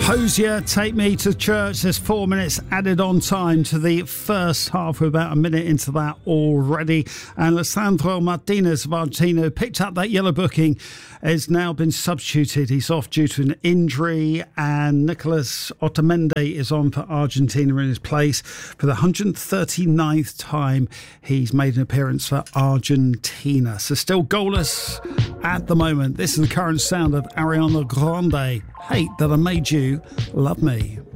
Hosier, Take Me to Church. There's 4 minutes added on time to the first half. We're about a minute into that already. And Lisandro Martinez of Argentina, who picked up that yellow booking, has now been substituted. He's off due to an injury. And Nicolas Otamendi is on for Argentina in his place. For the 139th time, he's made an appearance for Argentina. So still goalless at the moment. This is the current sound of Ariana Grande. Hate That I Made You Love Me.